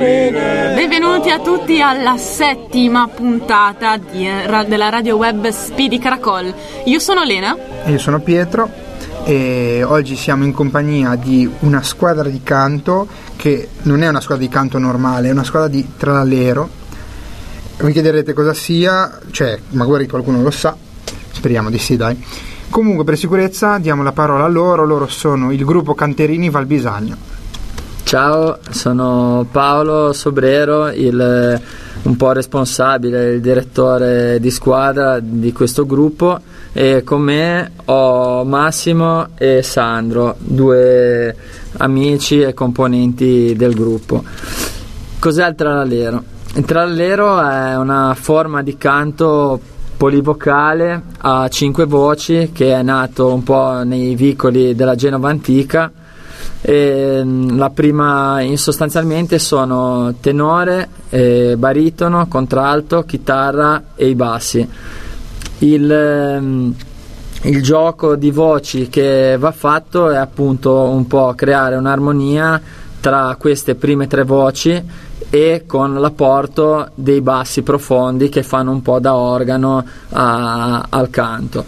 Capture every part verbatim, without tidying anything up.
Caroline. Benvenuti a tutti alla settima puntata di, della radio web Speedy Caracol. Io sono Lena. Io sono Pietro e oggi siamo in compagnia di una squadra di canto che non è una squadra di canto normale, è una squadra di trallallero. Vi chiederete cosa sia, cioè magari qualcuno lo sa, speriamo di sì, dai. Comunque, per sicurezza diamo la parola a loro. Loro sono il gruppo Canterini Valbisagno. Ciao, sono Paolo Sobrero, il, un po' responsabile, il direttore di squadra di questo gruppo, e con me ho Massimo e Sandro, due amici e componenti del gruppo. Cos'è il trallallero? Il trallallero è una forma di canto polivocale a cinque voci che è nato un po' nei vicoli della Genova antica. E la prima in sostanzialmente sono tenore, eh, baritono, contralto, chitarra e i bassi. Il, il gioco di voci che va fatto è appunto un po' creare un'armonia tra queste prime tre voci e con l'apporto dei bassi profondi che fanno un po' da organo a, al canto.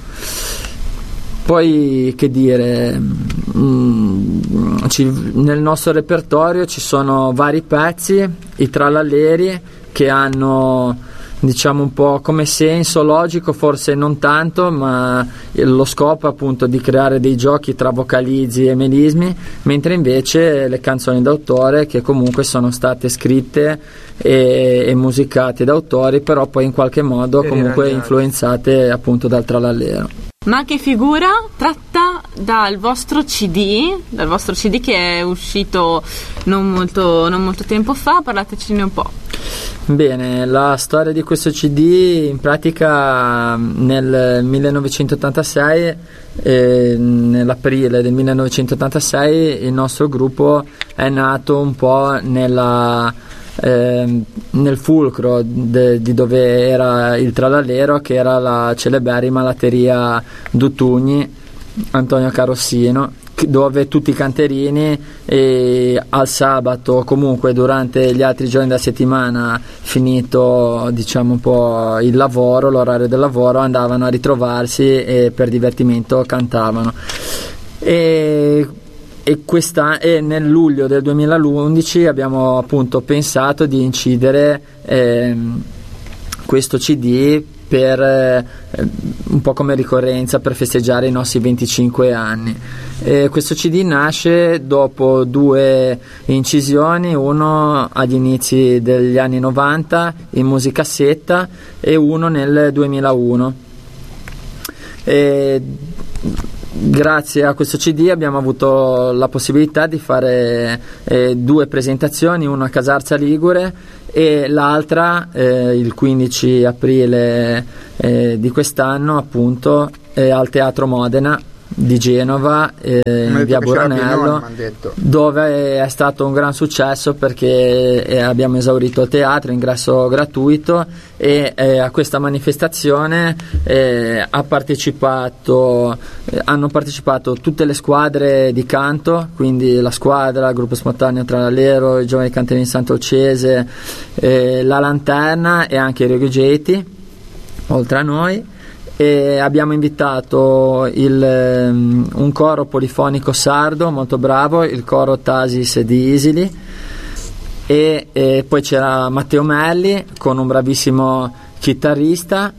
Poi, che dire, mh, ci, nel nostro repertorio ci sono vari pezzi, i tralalleri, che hanno, diciamo, un po' come senso logico, forse non tanto, ma lo scopo appunto di creare dei giochi tra vocalizzi e melismi, mentre invece le canzoni d'autore, che comunque sono state scritte e, e musicate da autori, però poi in qualche modo comunque influenzate appunto dal trallallero. Ma che figura tratta dal vostro C D, dal vostro C D che è uscito non molto, non molto tempo fa, parlatecene un po'. Bene, la storia di questo C D in pratica nel millenovecentottantasei, eh, nell'aprile del millenovecentottantasei, il nostro gruppo è nato un po' nella... Eh, nel fulcro de, di dove era il trallallero, che era la celeberrima latteria Dutugni Antonio Carossino, dove tutti i canterini eh, al sabato o comunque durante gli altri giorni della settimana, finito diciamo un po' il lavoro, l'orario del lavoro, andavano a ritrovarsi e per divertimento cantavano. E E, questa, e nel luglio del duemilaundici abbiamo appunto pensato di incidere ehm, questo C D per eh, un po' come ricorrenza, per festeggiare i nostri venticinque anni. E questo C D nasce dopo due incisioni, uno agli inizi degli anni novanta in musicassetta e uno nel duemilauno. E grazie a questo C D abbiamo avuto la possibilità di fare eh, due presentazioni, una a Casarza Ligure e l'altra eh, il quindici aprile eh, di quest'anno appunto eh, al Teatro Modena di Genova, eh, in via Buranello, dove è stato un gran successo perché eh, abbiamo esaurito il teatro, ingresso gratuito, e eh, a questa manifestazione eh, ha partecipato, eh, hanno partecipato tutte le squadre di canto, quindi la squadra, il gruppo spontaneo Trallallero, i giovani canterini Sant'Olcese, eh, la Lanterna e anche i Regiogeti, oltre a noi. E abbiamo invitato il, um, un coro polifonico sardo molto bravo, il coro Tasis di Isili, e, e poi c'era Matteo Melli con un bravissimo chitarrista,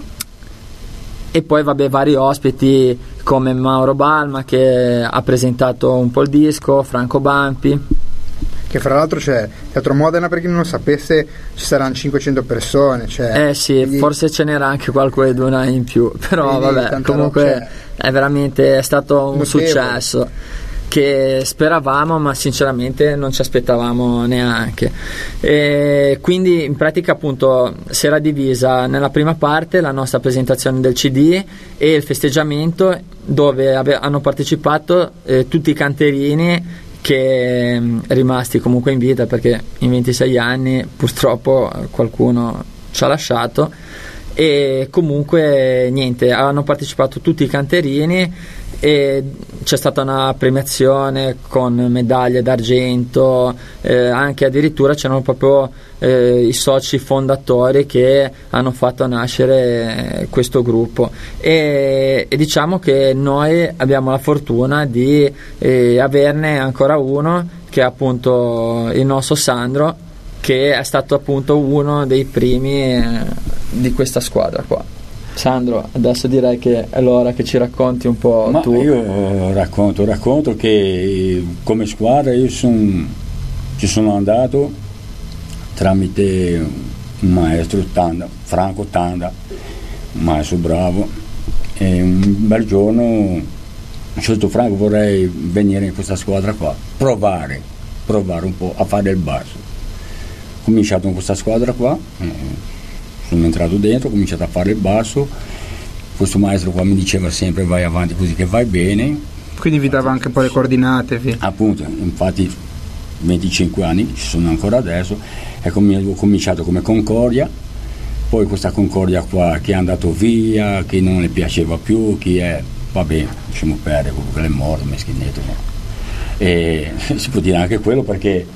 e poi vabbè vari ospiti come Mauro Balma, che ha presentato un po' il disco, Franco Bampi, che fra l'altro c'è Teatro Modena, per chi non lo sapesse ci saranno cinquecento persone, cioè, eh sì, quindi... forse ce n'era anche qualcuna in più, però quindi, vabbè, comunque è veramente è stato un notevole successo che speravamo, ma sinceramente non ci aspettavamo neanche. E quindi in pratica appunto si era divisa nella prima parte la nostra presentazione del C D e il festeggiamento, dove ave- hanno partecipato eh, tutti i canterini che rimasti comunque in vita, perché in ventisei anni purtroppo qualcuno ci ha lasciato, e comunque niente, hanno partecipato tutti i canterini e c'è stata una premiazione con medaglie d'argento, eh, anche addirittura c'erano proprio eh, i soci fondatori che hanno fatto nascere questo gruppo e, e diciamo che noi abbiamo la fortuna di eh, averne ancora uno, che è appunto il nostro Sandro, che è stato appunto uno dei primi eh, di questa squadra qua. Sandro, adesso direi che è l'ora che ci racconti un po'. Ma tu. Io racconto, racconto che come squadra io son, ci sono andato tramite un maestro Tanda, Franco Tanda, un maestro bravo, e un bel giorno ho detto: Franco, vorrei venire in questa squadra qua, provare, provare un po' a fare il basso. Ho cominciato in questa squadra qua, eh, sono entrato dentro, ho cominciato a fare il basso. Questo maestro qua mi diceva sempre: vai avanti così che vai bene. Quindi vi dava anche un po' le coordinate, vi. Appunto, infatti venticinque anni, ci sono ancora adesso. E ho cominciato come Concordia, poi questa Concordia qua che è andato via, che non le piaceva più, chi è, vabbè, lasciamo perdere, quello è morto, meschinetto. No? E si può dire anche quello, perché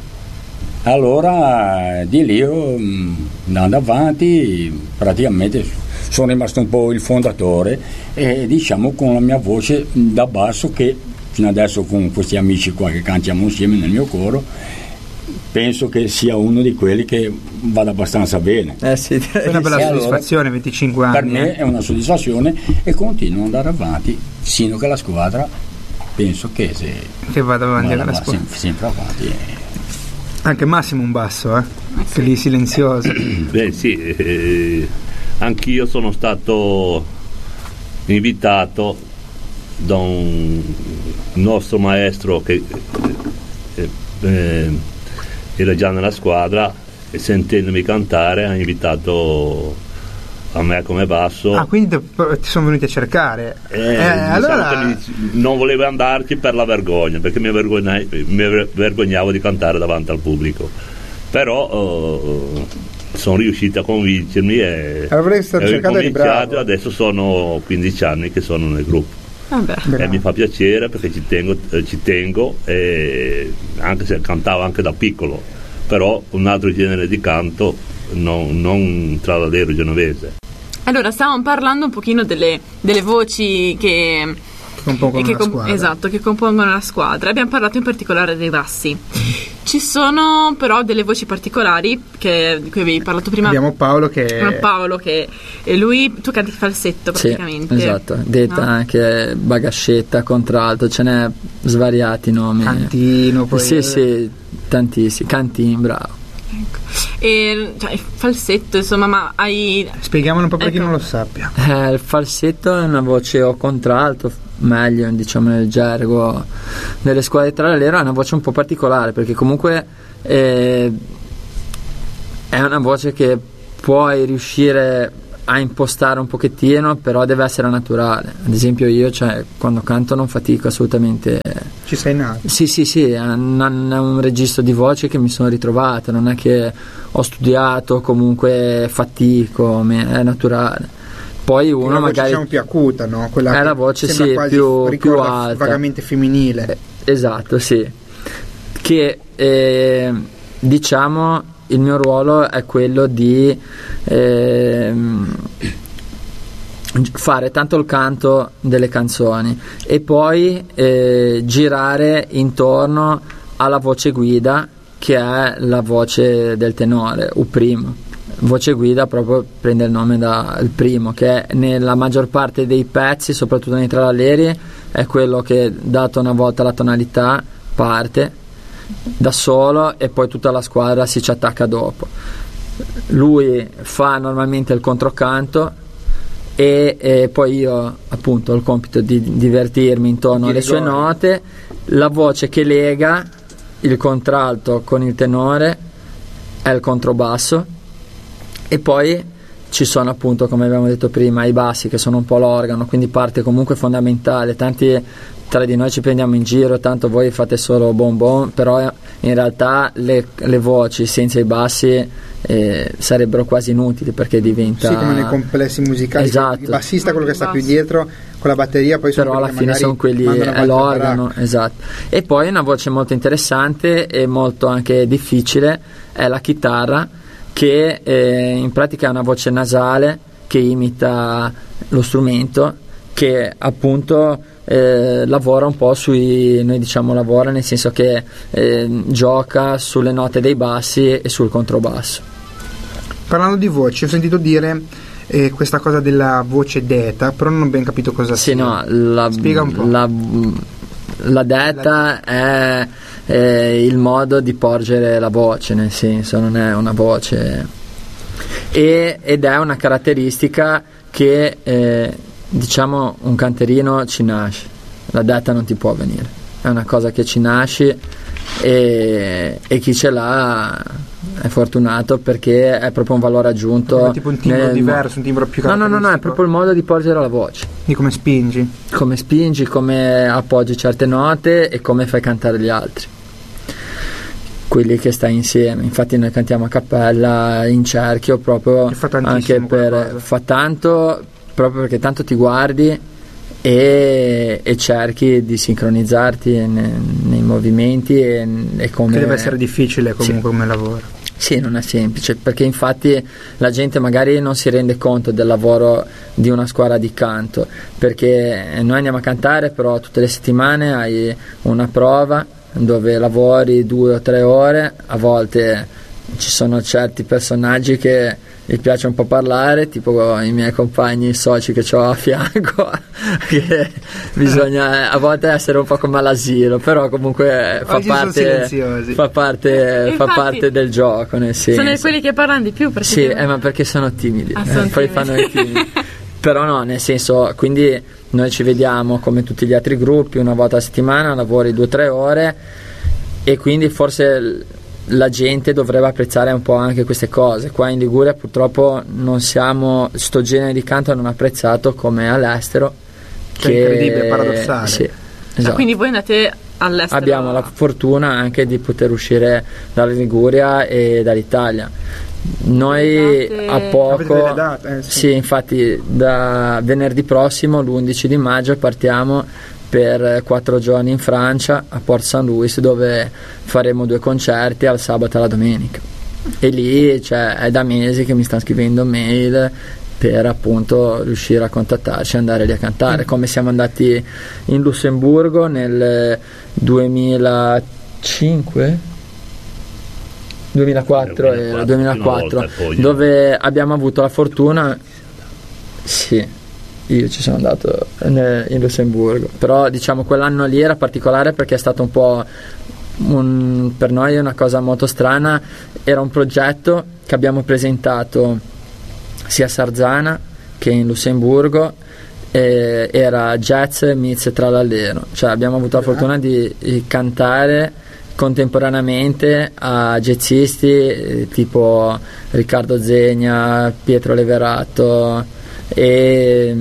allora di lì io, andando avanti, praticamente sono rimasto un po' il fondatore, e diciamo con la mia voce da basso, che fino adesso con questi amici qua che cantiamo insieme nel mio coro, penso che sia uno di quelli che vada abbastanza bene. Eh sì, è una bella soddisfazione, allora, venticinque anni. Per me eh. è una soddisfazione e continuo ad andare avanti sino che la squadra, penso che se che vada avanti vada la squadra. Sempre, sempre avanti. Anche Massimo un basso, eh? Che lì silenzioso. Beh sì, eh, anch'io sono stato invitato da un nostro maestro che eh, eh, era già nella squadra, e sentendomi cantare ha invitato a me come basso. Ah, quindi ti sono venuti a cercare. Eh, eh, diciamo allora che mi- non volevo andarci per la vergogna, perché mi, vergognai- mi vergognavo di cantare davanti al pubblico, però eh, sono riuscito a convincermi e, Allora, sto e ho cercando di incominciato. bravo. Adesso sono quindici anni che sono nel gruppo. Vabbè. Bravo. E mi fa piacere perché ci tengo, eh, ci tengo e anche se cantavo anche da piccolo, però un altro genere di canto, non, non tralalero genovese. Allora, stavamo parlando un pochino delle, delle voci che compongono che la com- squadra. esatto, che compongono la squadra. Abbiamo parlato in particolare dei bassi. Ci sono però delle voci particolari che, di cui avevi parlato prima. Abbiamo Paolo che Abbiamo Paolo che e lui, tu canti falsetto Sì, praticamente. esatto, detta no? anche bagascetta, contralto, ce n'è svariati nomi. Cantino, poi Sì, sì, tantissimi, cantin, bravo. Ecco. E cioè, il falsetto, insomma, ma hai spieghiamolo un po' per chi Ecco. non lo sappia. Eh, il falsetto è una voce o contralto, meglio diciamo nel gergo delle squadre tralalero, è una voce un po' particolare, perché comunque eh, è una voce che puoi riuscire a impostare un pochettino, però deve essere naturale. Ad esempio io, cioè, quando canto non fatico assolutamente. Ci sei nato. Sì, sì, sì, è un, è un registro di voce che mi sono ritrovata, non è che ho studiato, comunque fatico, è naturale. Poi uno una voce, magari diciamo, più acuta, no? Quella è che la voce, sembra sì, quasi, più, più ricorda alta, vagamente femminile. Eh, esatto, sì, che eh, diciamo il mio ruolo è quello di eh, fare tanto il canto delle canzoni e poi eh, girare intorno alla voce guida, che è la voce del tenore, o primo. Voce guida proprio prende il nome dal primo, che è nella maggior parte dei pezzi, soprattutto nei tralalleri, è quello che, dato una volta la tonalità, parte da solo e poi tutta la squadra si ci attacca dopo. Lui fa normalmente il controcanto e, e poi io appunto ho il compito di divertirmi intorno alle sue note. La voce che lega il contralto con il tenore è il controbasso, e poi ci sono appunto, come abbiamo detto prima, i bassi, che sono un po' l'organo, quindi parte comunque fondamentale. Tanti tra di noi ci prendiamo in giro, tanto voi fate solo bon bon, però in realtà le, le voci senza i bassi eh, sarebbero quasi inutili, perché diventa sì, come nei complessi musicali, esatto. il bassista è quello che sta più dietro con la batteria, poi però alla fine sono quelli, è l'organo, esatto. E poi una voce molto interessante e molto anche difficile è la chitarra, che eh, in pratica è una voce nasale che imita lo strumento, che appunto eh, lavora un po' sui, noi diciamo lavora nel senso che eh, gioca sulle note dei bassi e sul controbasso. Parlando di voci, ho sentito dire eh, questa cosa della voce deta, però non ho ben capito cosa sì, sia. No, la, spiega un po'. La, la detta è, è il modo di porgere la voce, nel senso non è una voce, e, ed è una caratteristica che eh, diciamo un canterino ci nasce, la detta non ti può venire, è una cosa che ci nasci, e, e chi ce l'ha è fortunato, perché è proprio un valore aggiunto, è tipo un timbro nel, diverso, un timbro più no no no no è proprio il modo di porgere la voce, di come spingi come spingi, come appoggi certe note e come fai cantare gli altri, quelli che stai insieme. Infatti noi cantiamo a cappella in cerchio proprio, anche per fa tanto proprio perché tanto ti guardi e, e cerchi di sincronizzarti nei, nei movimenti e, e come che deve essere difficile comunque, sì, come lavoro. Sì, non è semplice, perché infatti la gente magari non si rende conto del lavoro di una squadra di canto, perché noi andiamo a cantare, però tutte le settimane hai una prova dove lavori due o tre ore, a volte ci sono certi personaggi che gli piace un po' parlare, tipo i miei compagni, i soci che ho a fianco, che bisogna a volte essere un po' come all'asilo, però comunque fa parte, fa parte, fa parte del gioco, nel senso. Sono quelli che parlano di più, perché sì, eh, ma perché sono timidi, ah, sono eh, poi fanno i timidi. Però no, nel senso, quindi noi ci vediamo come tutti gli altri gruppi una volta a settimana, lavori due o tre ore, e quindi forse la gente dovrebbe apprezzare un po' anche queste cose. Qua in Liguria purtroppo non siamo, sto genere di canto non apprezzato come all'estero, cioè che è incredibile, paradossale. Sì, esatto. Ah, quindi voi andate all'estero? Abbiamo la fortuna anche di poter uscire dalla Liguria e dall'Italia. Noi date... a poco date, eh, sì. sì, infatti da venerdì prossimo, l'undici di maggio, partiamo per quattro giorni in Francia, a Port Saint Louis, dove faremo due concerti al sabato e alla domenica, e lì cioè, è da mesi che mi stanno scrivendo mail per appunto riuscire a contattarci e andare lì a cantare, come siamo andati in Lussemburgo nel duemilacinque duemilaquattro, era duemilaquattro, dove abbiamo avuto la fortuna, sì, io ci sono andato in Lussemburgo, però diciamo quell'anno lì era particolare perché è stato un po' un, per noi una cosa molto strana. Era un progetto che abbiamo presentato sia a Sarzana che in Lussemburgo, eh, era jazz meets trallallero, cioè abbiamo avuto la fortuna di, di cantare contemporaneamente a jazzisti eh, tipo Riccardo Zegna, Pietro Leverato e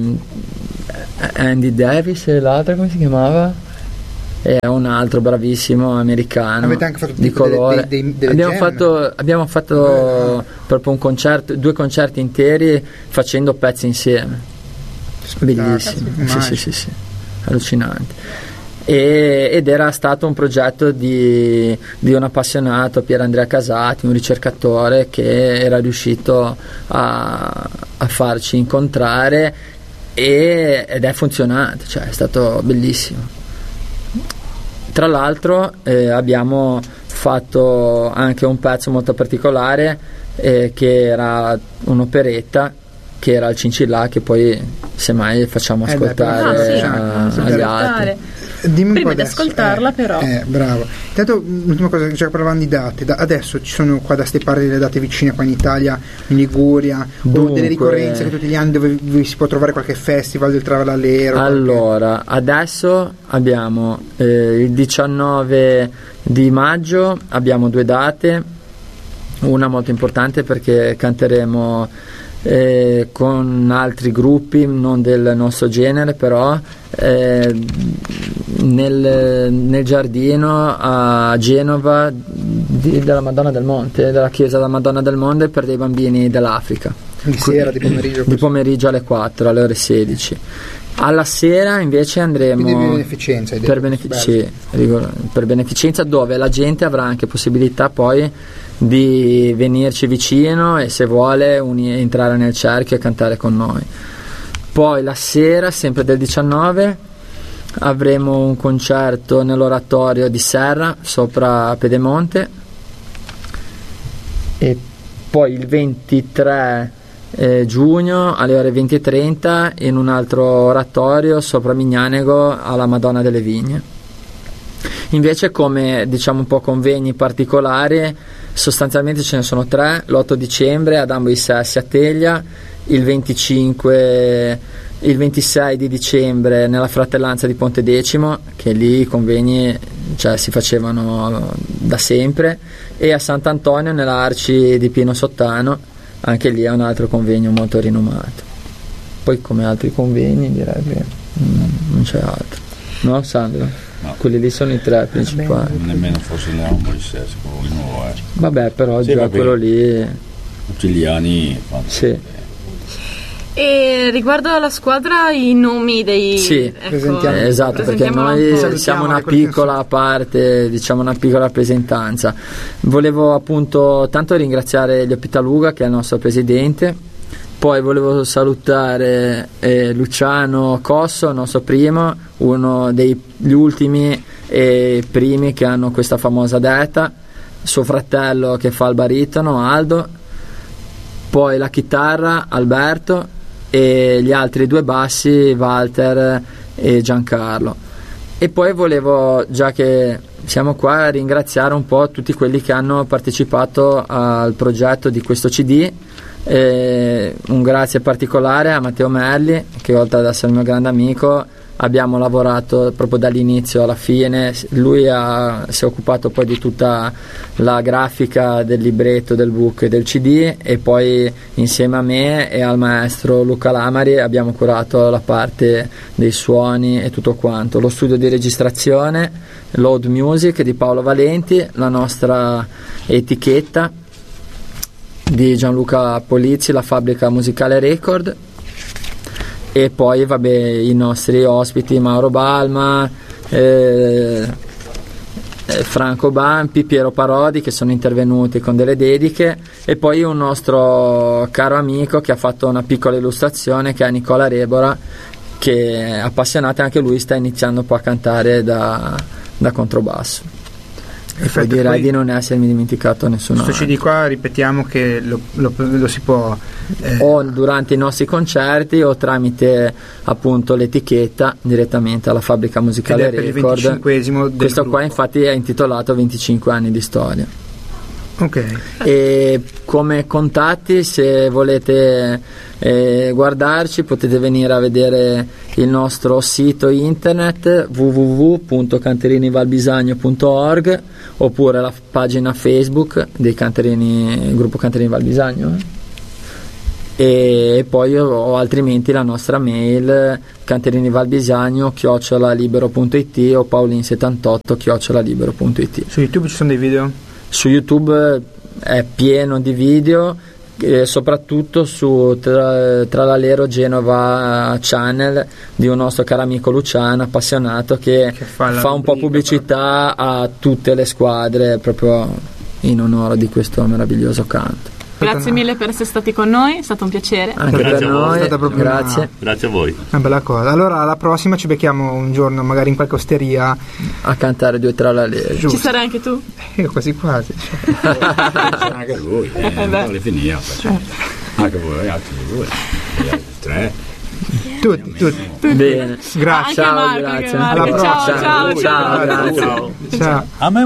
Andy Davis, e l'altro come si chiamava? E un altro bravissimo americano. Avete anche fatto di colore. Dei, dei, dei abbiamo, fatto, abbiamo fatto ah. proprio un concerto, due concerti interi facendo pezzi insieme. Bellissimo, sì, sì, sì, sì, allucinante. E, ed era stato un progetto di, di un appassionato, Pier Andrea Casati, un ricercatore che era riuscito a, a farci incontrare, e, ed è funzionato, cioè è stato bellissimo. Tra l'altro eh, abbiamo fatto anche un pezzo molto particolare eh, che era un'operetta, che era il Cincillà, che poi semmai facciamo ascoltare eh beh, a, ah, sì, agli altri. Dimmi prima un po' di adesso, ascoltarla eh, però eh, bravo. Intanto l'ultima cosa, cioè parlavamo di date, da, adesso ci sono qua da ste parti delle date vicine qua in Italia, in Liguria, Dunque, o delle ricorrenze che tutti gli anni dove vi si può trovare qualche festival del Trallallero? Allora, qualche... adesso abbiamo eh, il diciannove di maggio, abbiamo due date, una molto importante perché canteremo eh, con altri gruppi non del nostro genere, però eh, nel, nel giardino a Genova di, della Madonna del Monte, della chiesa della Madonna del Monte, per dei bambini dell'Africa. Di sera, di pomeriggio? Di pomeriggio alle quattro, alle ore sedici. Alla sera invece andremo Quindi beneficenza, per, benefic- sì, per beneficenza, dove la gente avrà anche possibilità poi di venirci vicino e se vuole uni- entrare nel cerchio e cantare con noi. Poi la sera, sempre del diciannove, avremo un concerto nell'oratorio di Serra sopra Pedemonte, e poi il ventitré Eh, giugno alle ore venti e trenta in un altro oratorio sopra Mignanego alla Madonna delle Vigne. Invece, come diciamo un po' convegni particolari, sostanzialmente ce ne sono tre: l'otto dicembre ad Ambo i Sessi a Teglia, il venticinque il ventisei di dicembre nella Fratellanza di Pontedecimo, che lì i convegni cioè, si facevano da sempre, e a Sant'Antonio nella Arci di Pino Sottano. Anche lì è un altro convegno molto rinomato. Poi come altri convegni direi che mm, non c'è altro, no Sandro? No. Quelli lì sono i tre principali. Nemmeno forse l'Ambo di Sessi, quello di nuovo è. Vabbè, però Sì, già vabbè. quello lì Tutti gli anni fanno. sì. E riguardo alla squadra, i nomi dei... Sì, ecco, Eh, esatto, perché presentiamola un noi po'. Salutiamo siamo una le quelle che piccola parte, diciamo una piccola rappresentanza. Volevo appunto tanto ringraziare Elio Pitaluga, che è il nostro presidente, poi volevo salutare eh, Luciano Cosso, il nostro primo, uno degli ultimi e primi che hanno questa famosa detta, suo fratello che fa il baritono, Aldo, poi la chitarra, Alberto, e gli altri due bassi, Walter e Giancarlo. E poi volevo, già che siamo qua, ringraziare un po' tutti quelli che hanno partecipato al progetto di questo C D. E un grazie particolare a Matteo Merli, che oltre ad essere il mio grande amico abbiamo lavorato proprio dall'inizio alla fine. Lui ha, si è occupato poi di tutta la grafica del libretto, del book e del C D, e poi insieme a me e al maestro Luca Lamari abbiamo curato la parte dei suoni e tutto quanto, lo studio di registrazione, Load Music di Paolo Valenti, la nostra etichetta di Gianluca Polizzi, la Fabbrica Musicale Record, e poi vabbè i nostri ospiti Mauro Balma, eh, Franco Bampi, Piero Parodi, che sono intervenuti con delle dediche, e poi un nostro caro amico che ha fatto una piccola illustrazione, che è Nicola Rebora, che è appassionato, anche lui sta iniziando un po' a cantare da, da controbasso. E poi direi poi di non essermi dimenticato nessuno. questo C D qua ripetiamo che lo, lo, lo si può eh, O durante i nostri concerti o tramite appunto l'etichetta direttamente alla Fabbrica Musicale ed è per il Record. venticinquesimo del Questo gruppo. qua infatti è intitolato venticinque anni di storia. Ok, E come contatti, se volete eh, guardarci, potete venire a vedere il nostro sito internet w w w punto canterini valbisagno punto org, oppure la pagina Facebook dei Canterini, il gruppo Canterini Valbisagno, eh? E poi o altrimenti la nostra mail canterinivalbisagno chiocciola libero punto it o paolin settantotto chiocciola libero punto it. su YouTube ci sono dei video? Su YouTube è pieno di video, eh, soprattutto su tra, Tralalero Genova Channel di un nostro caro amico Luciano, appassionato, che, Che fa la fa un po' rubrica, pubblicità a tutte le squadre proprio in onore di questo meraviglioso canto. Grazie mille per essere stati con noi, è stato un piacere. Anche Grazie per a voi, noi, è stata proprio grazie. Grazie a voi. Una bella cosa. Allora alla prossima ci becchiamo un giorno magari in qualche osteria. A cantare due Tralalero. Ci sarai anche tu? Io quasi quasi. C'era anche lui, eh, non le finiva, cioè. Anche voi, altri due, gli altri tre. Tutti, tutti. Bene. Grazie. Anche Ciao, Marco, grazie. anche Marco. Alla Ciao, prossima. ciao, ciao. Ciao, grazie. Ciao. Ciao. A me